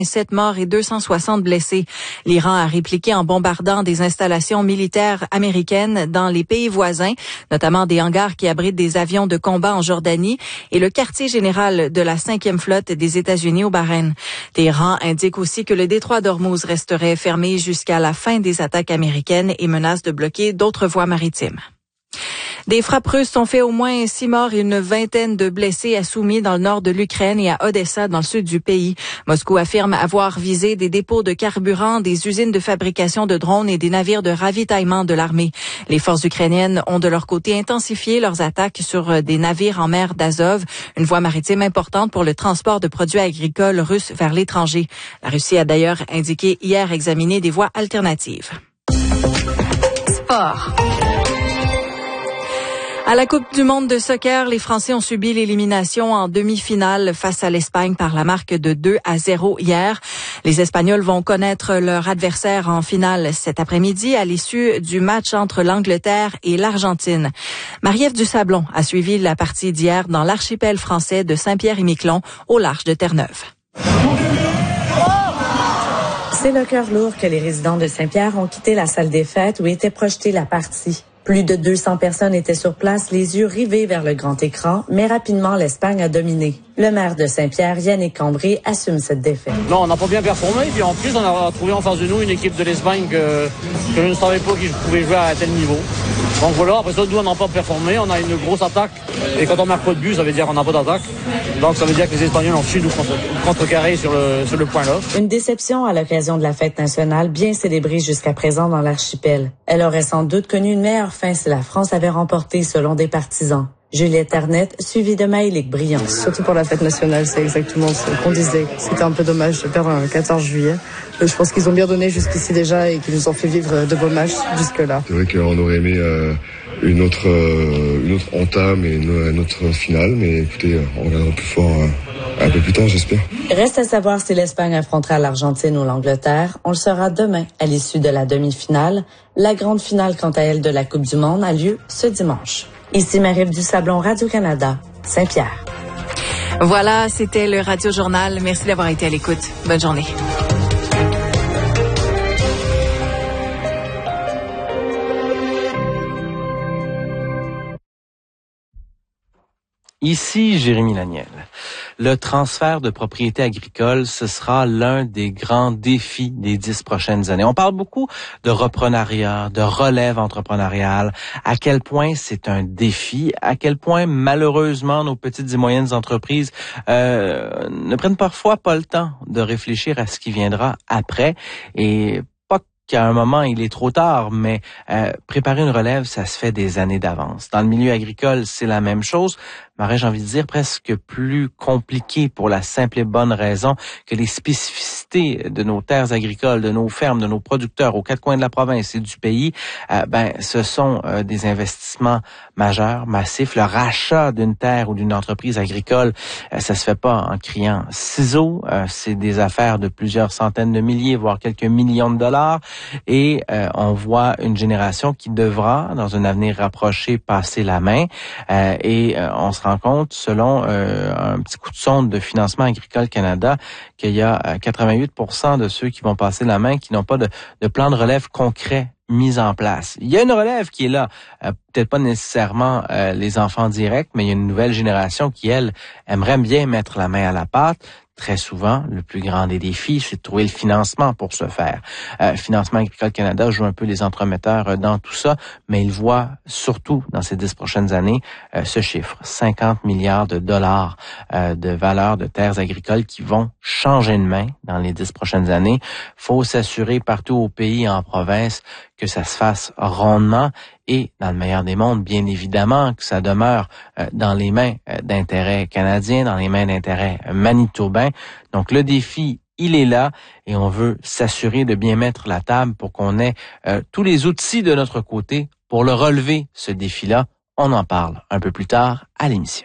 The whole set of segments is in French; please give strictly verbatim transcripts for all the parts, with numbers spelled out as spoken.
sept morts et deux cent soixante blessés. L'Iran a répliqué en bombardant des installations militaires américaines dans les pays voisins, notamment des hangars qui abritent des avions de combat en Jordanie et le quartier général de la cinquième flotte des États-Unis au Bahreïn. Téhéran indique aussi que le détroit d'Ormuz resterait fermé jusqu'à la fin des attaques américaines et menace de bloquer d'autres voies maritimes. Des frappes russes ont fait au moins six morts et une vingtaine de blessés à Soumy dans le nord de l'Ukraine et à Odessa dans le sud du pays. Moscou affirme avoir visé des dépôts de carburant, des usines de fabrication de drones et des navires de ravitaillement de l'armée. Les forces ukrainiennes ont de leur côté intensifié leurs attaques sur des navires en mer d'Azov, une voie maritime importante pour le transport de produits agricoles russes vers l'étranger. La Russie a d'ailleurs indiqué hier examiner des voies alternatives. Sport. À la Coupe du monde de soccer, les Français ont subi l'élimination en demi-finale face à l'Espagne par la marque de deux à zéro hier. Les Espagnols vont connaître leur adversaire en finale cet après-midi à l'issue du match entre l'Angleterre et l'Argentine. Marie-Ève Dusablon a suivi la partie d'hier dans l'archipel français de Saint-Pierre-et-Miquelon au large de Terre-Neuve. C'est le cœur lourd que les résidents de Saint-Pierre ont quitté la salle des fêtes où était projetée la partie. Plus de deux cents personnes étaient sur place, les yeux rivés vers le grand écran, mais rapidement l'Espagne a dominé. Le maire de Saint-Pierre, Yannick Cambré, assume cette défaite. Non, on n'a pas bien performé, puis en plus on a trouvé en face de nous une équipe de l'Espagne que, que je ne savais pas qu'ils pouvaient jouer à tel niveau. Donc voilà, après ça, nous on n'a pas performé, on a une grosse attaque, et quand on marque pas de but, ça veut dire qu'on n'a pas d'attaque. Donc ça veut dire que les Espagnols ont su nous contre, contrecarrer sur le, sur le point-là. Une déception à l'occasion de la fête nationale bien célébrée jusqu'à présent dans l'archipel. Elle aurait sans doute connu une meilleure fin si la France avait remporté selon des partisans. Juliette Arnett, suivie de Maëlique Briand. Surtout pour la fête nationale, c'est exactement ce qu'on disait. C'était un peu dommage de perdre le quatorze juillet. Je pense qu'ils ont bien donné jusqu'ici déjà et qu'ils nous ont fait vivre de beaux matchs jusque-là. C'est vrai qu'on aurait aimé euh, une autre euh, une autre entame et une, une autre finale, mais écoutez, on reviendra plus fort euh, un peu plus tard, j'espère. Reste à savoir si l'Espagne affrontera l'Argentine ou l'Angleterre. On le saura demain à l'issue de la demi-finale. La grande finale, quant à elle, de la Coupe du Monde a lieu ce dimanche. Ici Marie-Ève Dusablon, Radio-Canada, Saint-Pierre. Voilà, c'était le Radio Journal. Merci d'avoir été à l'écoute. Bonne journée. Ici Jérémy Laniel. Le transfert de propriété agricole, ce sera l'un des grands défis des dix prochaines années. On parle beaucoup de reprenariat, de relève entrepreneuriale, à quel point c'est un défi, à quel point malheureusement nos petites et moyennes entreprises euh, ne prennent parfois pas le temps de réfléchir à ce qui viendra après et qu'à un moment, il est trop tard, mais euh, préparer une relève, ça se fait des années d'avance. Dans le milieu agricole, c'est la même chose. M'aurais-je envie de dire presque plus compliqué pour la simple et bonne raison que les spécificités de nos terres agricoles, de nos fermes, de nos producteurs aux quatre coins de la province et du pays, euh, ben, ce sont euh, des investissements majeurs, massifs. Le rachat d'une terre ou d'une entreprise agricole, euh, ça se fait pas en criant ciseaux. Euh, c'est des affaires de plusieurs centaines de milliers, voire quelques millions de dollars. Et euh, on voit une génération qui devra, dans un avenir rapproché, passer la main. Euh, et euh, on se rend compte, selon euh, un petit coup de sonde de Financement agricole Canada, qu'il y a quatre-vingt-huit pour cent de ceux qui vont passer la main qui n'ont pas de, de plan de relève concret mis en place. Il y a une relève qui est là, euh, peut-être pas nécessairement euh, les enfants directs, mais il y a une nouvelle génération qui, elle, aimerait bien mettre la main à la pâte. Très souvent, le plus grand des défis, c'est de trouver le financement pour ce faire. Euh, Financement agricole Canada joue un peu les entremetteurs euh, dans tout ça, mais il voit surtout dans ces dix prochaines années euh, ce chiffre, cinquante milliards de dollars euh, de valeur de terres agricoles qui vont changer de main dans les dix prochaines années. Faut s'assurer partout au pays et en province que ça se fasse rondement et, dans le meilleur des mondes, bien évidemment, que ça demeure euh, dans les mains euh, d'intérêts canadiens, dans les mains d'intérêts manitobains. Donc, le défi, il est là et on veut s'assurer de bien mettre la table pour qu'on ait euh, tous les outils de notre côté pour le relever, ce défi-là. On en parle un peu plus tard à l'émission.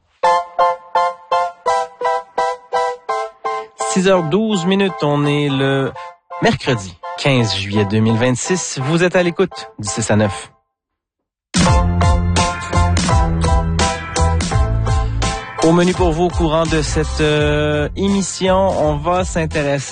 six heures douze minutes, on est le mercredi quinze juillet deux mille vingt-six. Vous êtes à l'écoute du six à neuf. Au menu pour vous au courant de cette euh, émission, on va s'intéresser